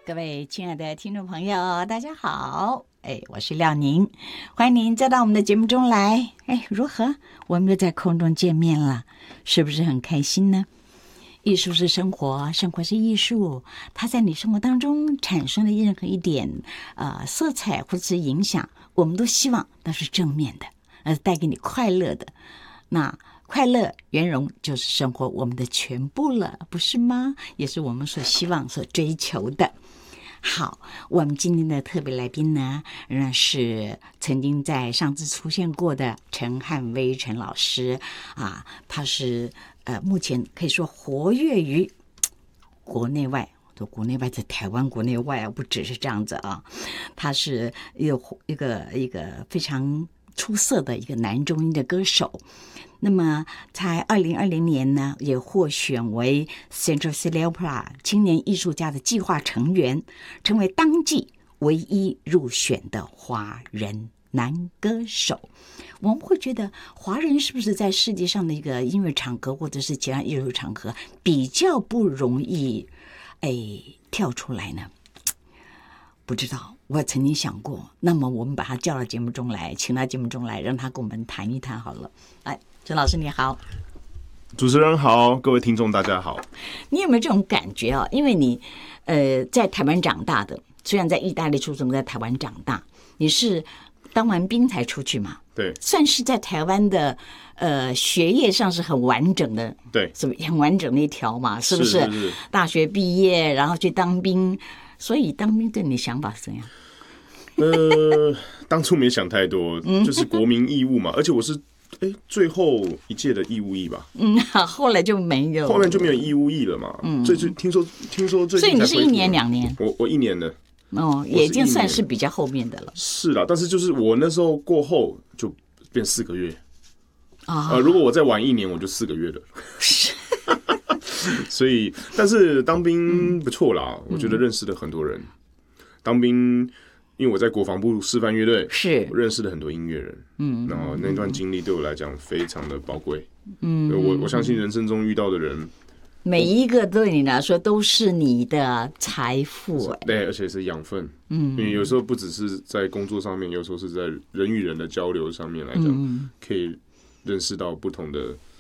各位亲爱的听众朋友，大家好，我是廖宁，欢迎您再到我们的节目中来。如何？我们又在空中见面了，是不是很开心呢？艺术是生活，生活是艺术，它在你生活当中产生的任何一点色彩或者是影响，我们都希望那是正面的，带给你快乐的。那快乐圆融就是生活我们的全部了，不是吗？也是我们所希望所追求的。好，我们今天的特别来宾呢，仍然是曾经在上次出现过的陈汉威陈老师啊，他是目前可以说活跃于国内外，国内外在台湾国内外啊，不只是这样子啊，他是一个非常出色的一个男中音的歌手。那么在2020年呢，也获选为 Central City Opera 青年艺术家的计划成员，成为当季唯一入选的华人男歌手。我们会觉得华人是不是在世界上的一个音乐场合或者是其他艺术场合比较不容易跳出来呢？不知道，我曾经想过，那么我们把他叫到节目中来，请到节目中来，让他跟我们谈一谈好了。陈老师你好。 主持人好，各位听众大家好。 你有没有这种感觉啊？因为你在台湾长大的，虽然在意大利出生，在台湾长大，你是当完兵才出去嘛？ 对， 算是在台湾的学业上是很完整的， 对， 是不是很完整的一条嘛？是不是？ 是大学毕业，然后去当兵，所以当兵对你想法是怎样？ 当初没想太多，就是国民义务嘛，而且我是最后一届的义务役吧。 后来就没有， 后面就没有义务役了嘛。最近听说最近， 所以你是1年2年？ 我1年的。 也已经算是比较后面的了。是啦，但是就是我那时候过后就变4个月如果我再晚1年，我就4个月了。所以，但是当兵不错啦，我觉得认识了很多人。当兵，因为我在国防部示范乐队， 是我认识了很多音乐人。然后那段经历对我来讲非常的宝贵。我相信人生中遇到的人， 每一个对你来说都是你的财富， 对，而且是养分。因为有时候不只是在工作上面，有时候是在人与人的交流上面来讲，可以认识到不同的